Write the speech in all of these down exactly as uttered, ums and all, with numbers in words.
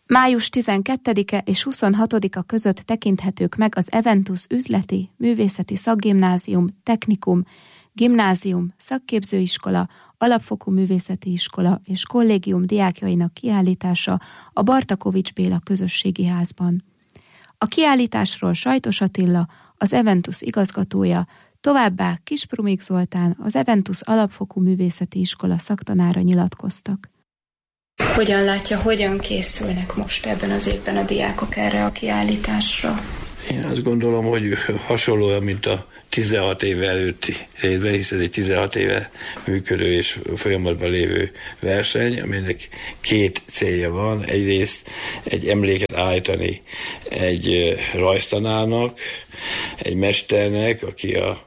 Május tizenkettedike és huszonhatodika között tekinthetők meg az Eventus üzleti, művészeti szakgimnázium, technikum, gimnázium, szakképzőiskola, alapfokú művészeti iskola és kollégium diákjainak kiállítása a Bartakovics Béla közösségi házban. A kiállításról Sajtos Attila, az Eventus igazgatója, továbbá Kisprumik Zoltán, az Eventus alapfokú művészeti iskola szaktanára nyilatkoztak. Hogyan látja, hogyan készülnek most ebben az évben a diákok erre a kiállításra? Én azt gondolom, hogy hasonlóan, mint a tizenhat éve előtti részben, hisz ez egy tizenhat éve működő és folyamatban lévő verseny, aminek két célja van. Egyrészt egy emléket állítani egy rajztanárnak, egy mesternek, aki a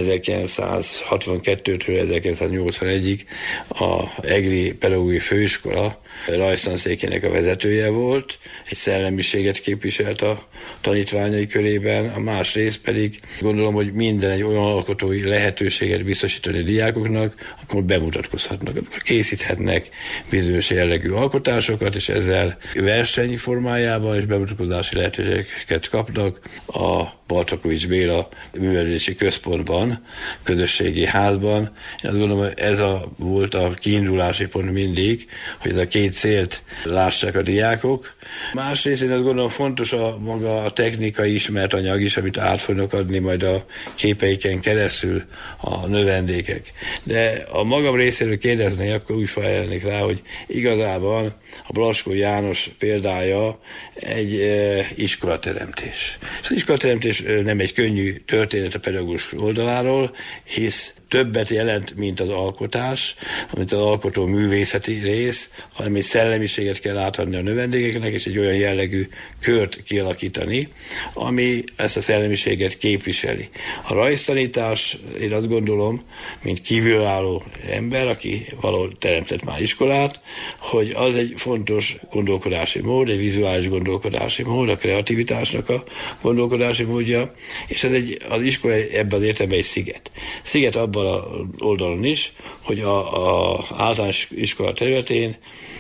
ezerkilencszázhatvankettőtől ezerkilencszáznyolcvanegyig a Egri Pedagógiai Főiskola rajztanszékének a vezetője volt, egy szellemiséget képviselt a tanítványai körében, a másrészt pedig gondolom, hogy minden egy olyan alkotói lehetőséget biztosítani a diákoknak, akkor bemutatkozhatnak, akkor készíthetnek bizonyos jellegű alkotásokat, és ezzel verseny formájában és bemutatkozási lehetőségeket kapnak a Bartakovics Béla művelési központban, közösségi házban. Én azt gondolom, hogy ez a, volt a kiindulási pont mindig, hogy ez a két célt lássák a diákok. Másrészt én azt gondolom, fontos a maga a technikai ismert anyag is, amit át fognak adni majd a képeiken keresztül a növendékek. De a magam részéről kérdeznék, akkor úgy felelnék rá, hogy igazában a Blaskó János példája egy e, iskolateremtés. És az iskolateremtés nem egy könnyű történet a pedagógus oldaláról, hisz többet jelent, mint az alkotás, mint az alkotó művészeti rész, hanem egy szellemiséget kell átadni a növendékeknek, és egy olyan jellegű kört kialakítani, ami ezt a szellemiséget képviseli. A rajztanítás, én azt gondolom, mint kívülálló ember, aki valahol teremtett már iskolát, hogy az egy fontos gondolkodási mód, egy vizuális gondolkodási mód, a kreativitásnak a gondolkodási módja, és ez egy, az iskola ebben az értelemben egy sziget. Sziget abban a oldalon is, hogy a, a általános iskola területén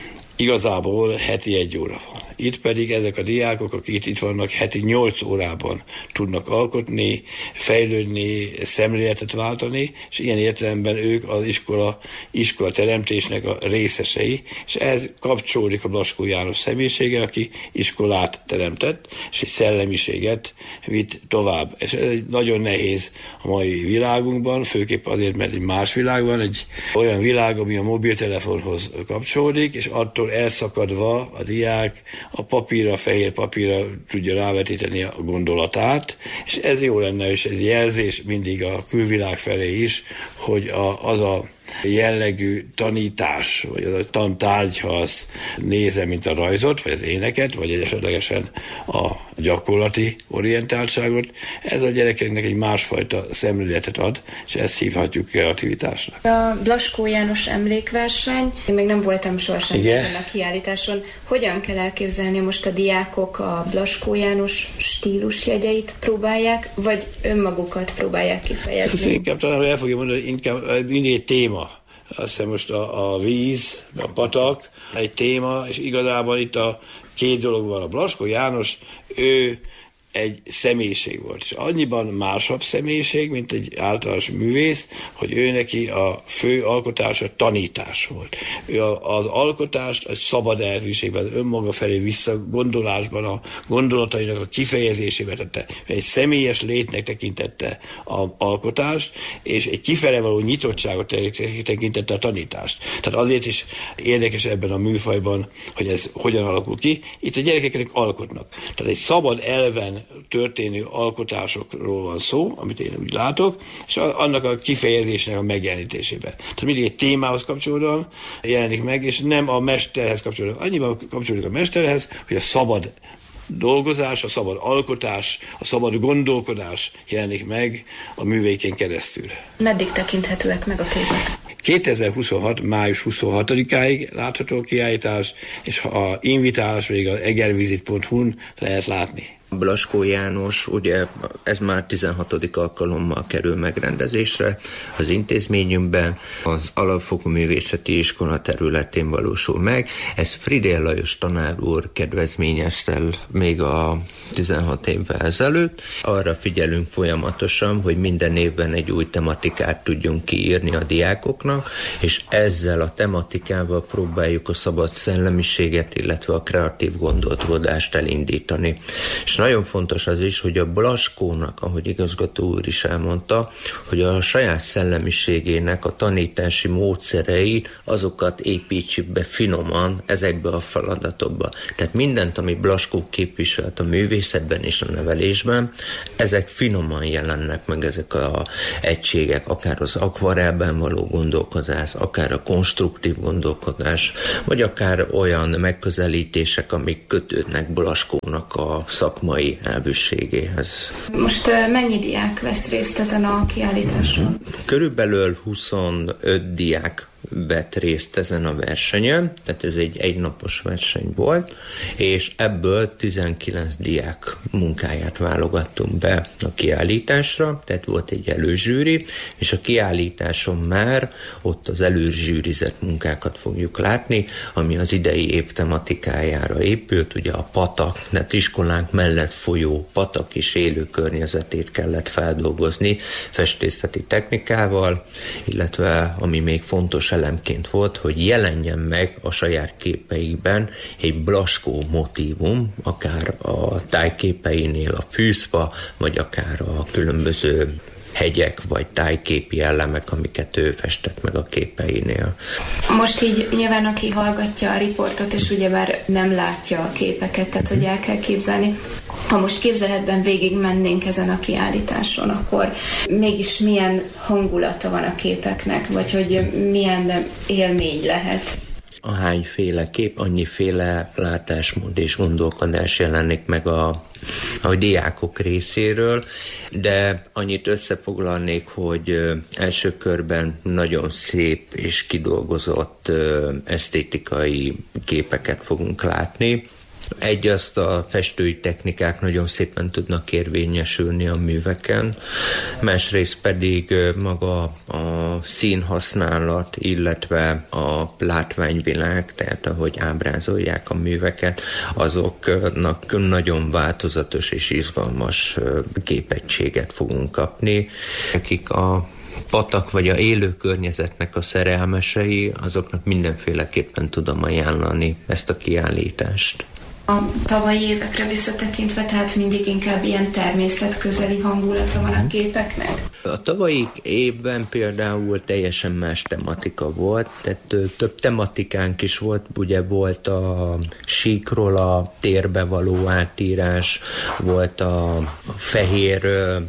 igazából heti egy óra van. Itt pedig ezek a diákok, akik itt vannak, heti nyolc órában tudnak alkotni, fejlődni, szemléletet váltani, és ilyen értelemben ők az iskola, iskola teremtésnek a részesei, és ez kapcsolódik a Blaskó János személyisége, aki iskolát teremtett, és egy szellemiséget vitt tovább. És ez egy nagyon nehéz a mai világunkban, főképp azért, mert egy más világban, egy olyan világ, ami a mobiltelefonhoz kapcsolódik, és attól elszakadva a diák a papírra, a fehér papírra tudja rávetíteni a gondolatát, és ez jó lenne, és ez jelzés mindig a külvilág felé is, hogy a, az a jellegű tanítás, vagy az a tantárgy, ha azt nézem, mint a rajzot, vagy az éneket, vagy esetlegesen a gyakorlati orientáltságot, ez a gyerekeknek egy másfajta szemléletet ad, és ezt hívhatjuk kreativitásnak. A Blaskó János emlékverseny, én még nem voltam sohasem ezen a kiállításon. Hogyan kell elképzelni, most a diákok a Blaskó János stílusjegyeit próbálják, vagy önmagukat próbálják kifejezni? Ez inkább talán, hogy el fogja mondani, inkább mindig egy téma. Azt hiszem most a, a víz, a patak, egy téma, és igazából itt a két dolog van. A Blaskó János, ő egy személyiség volt, és annyiban másabb személyiség, mint egy általános művész, hogy ő neki a fő alkotása tanítás volt. Ő az alkotást egy szabad elviségben, önmaga felé visszagondolásban, a gondolatainak a kifejezésében tette. Egy személyes létnek tekintette az alkotást, és egy kifele való nyitottságot tekintette a tanítást. Tehát azért is érdekes ebben a műfajban, hogy ez hogyan alakul ki. Itt a gyerekeknek alkotnak. Tehát egy szabad elven történő alkotásokról van szó, amit én úgy látok, és annak a kifejezésnek a megjelenítésében. Tehát mindig egy témához kapcsolódóan jelenik meg, és nem a mesterhez kapcsolódóan. Annyiban kapcsolódik a mesterhez, hogy a szabad dolgozás, a szabad alkotás, a szabad gondolkodás jelenik meg a műveiken keresztül. Meddig tekinthetőek meg a képek? kétezer-huszonhat. május huszonhatodikáig látható a kiállítás, és a invitálás pedig az egervisit pont hu-n lehet látni. Blaskó János, ugye ez már tizenhatodik alkalommal kerül megrendezésre az intézményünkben, az Alapfokú Művészeti Iskola területén valósul meg. Ez Fridél Lajos tanár úr kedvezményezte el még a tizenhat évvel ezelőtt. Arra figyelünk folyamatosan, hogy minden évben egy új tematikát tudjunk kiírni a diákoknak, és ezzel a tematikával próbáljuk a szabad szellemiséget, illetve a kreatív gondolkodást elindítani. És nagyon fontos az is, hogy a Blaskónak, ahogy igazgató úr is elmondta, hogy a saját szellemiségének a tanítási módszerei, azokat építsük be finoman ezekbe a feladatokba. Tehát mindent, ami Blaskó képviselt a művészetben és a nevelésben, ezek finoman jelennek meg, ezek az egységek, akár az akvarelben való gondolkodás, akár a konstruktív gondolkodás, vagy akár olyan megközelítések, amik kötődnek Blaskónak a szakmai elvűségéhez. Most mennyi diák vesz részt ezen a kiállításon? Körülbelül huszonöt diák vett részt ezen a versenyen, tehát ez egy egynapos verseny volt, és ebből tizenkilenc diák munkáját válogattunk be a kiállításra, tehát volt egy előzsűri, és a kiállításon már ott az előzsűrizett munkákat fogjuk látni, ami az idei év tematikájára épült, ugye a patak, tehát iskolánk mellett folyó patak és élő környezetét kellett feldolgozni festészeti technikával, illetve ami még fontos elemként volt, hogy jelenjen meg a saját képeikben egy Blaskó motívum, akár a tájképeinél a fűszfa, vagy akár a különböző hegyek vagy tájképi elemek, amiket ő festett meg a képeinél. Most így nyilván aki hallgatja a riportot, és ugyebár nem látja a képeket, tehát hogy el kell képzelni. Ha most képzeletben végig mennénk ezen a kiállításon, akkor mégis milyen hangulata van a képeknek, vagy hogy milyen élmény lehet? Ahányféle kép, annyiféle látásmód és gondolkodás jelenik meg a a diákok részéről, de annyit összefoglalnék, hogy első körben nagyon szép és kidolgozott esztétikai képeket fogunk látni. Egy, azt a festői technikák nagyon szépen tudnak érvényesülni a műveken, másrészt pedig maga a színhasználat, illetve a látványvilág, tehát ahogy ábrázolják a műveket, azoknak nagyon változatos és izgalmas képegységet fogunk kapni, akik a patak vagy a élő környezetnek a szerelmesei, azoknak mindenféleképpen tudom ajánlani ezt a kiállítást. A tavalyi évekre visszatekintve, tehát mindig inkább ilyen természetközeli hangulata van a képeknek? A tavalyi évben például teljesen más tematika volt, tehát több tematikánk is volt, ugye volt a síkról a térbe való átírás, volt a fehér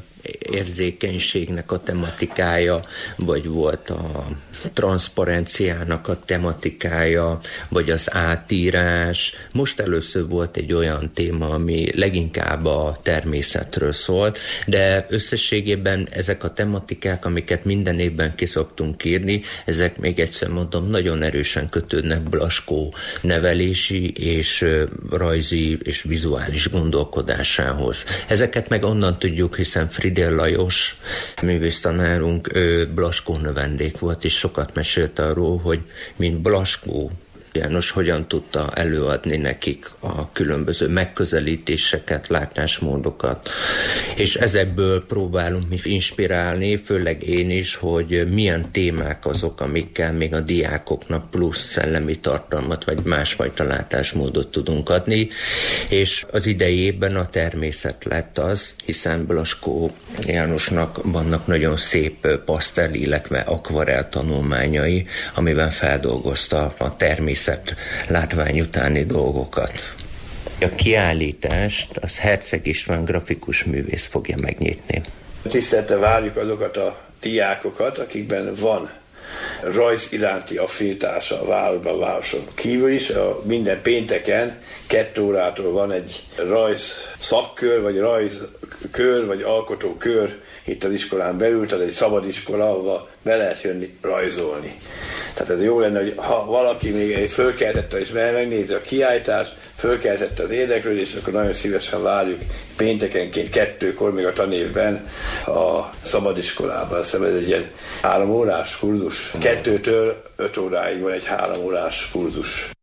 érzékenységnek a tematikája, vagy volt a transzparenciának a tematikája, vagy az átírás. Most először volt egy olyan téma, ami leginkább a természetről szólt, de összességében ezek a tematikák, amiket minden évben ki szoktunk írni, ezek még egyszer mondom, nagyon erősen kötődnek Blaskó nevelési és rajzi és vizuális gondolkodásához. Ezeket meg onnan tudjuk, hiszen Fridél Lajos művésztanárunk, ő Blaskó növendék volt, és sokat mesélt arról, hogy mint Blaskó János hogyan tudta előadni nekik a különböző megközelítéseket, látásmódokat, és ezekből próbálunk mi inspirálni, főleg én is, hogy milyen témák azok, amikkel még a diákoknak plusz szellemi tartalmat, vagy másfajta látásmódot tudunk adni, és az idei évben a természet lett az, hiszen Blaskó Jánosnak vannak nagyon szép pasztel, illetve akvarell tanulmányai, amiben feldolgozta a természet látvány utáni dolgokat. A kiállítást az Herceg István grafikus művész fogja megnyitni. Tisztelettel várjuk azokat a diákokat, akikben van rajz iránti affinitása a városban, a városon kívül is. A minden pénteken kettő órától van egy rajz szakkör, vagy rajzkör, vagy alkotókör itt az iskolán belül, tehát egy szabad iskola, ahova be lehet jönni rajzolni. Tehát ez jó lenne, hogy ha valaki még fölkeltette és megnézi a kiállítást, fölkeltette az érdeklődést, akkor nagyon szívesen várjuk péntekenként kettőkor, még a tanévben a szabadiskolában. Azt hiszem, ez egy ilyen három órás kurzus. Kettőtől öt óráig van egy három órás kurzus.